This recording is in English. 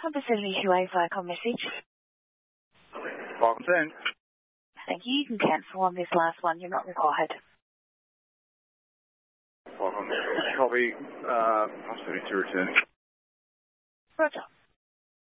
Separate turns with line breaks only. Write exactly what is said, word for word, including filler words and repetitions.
Welcome facility to a Vicom message.
Welcome sent.
Thank you. You can cancel on this last one. You're not required.
Welcome. Copy. Uh, possibility to return.
Roger.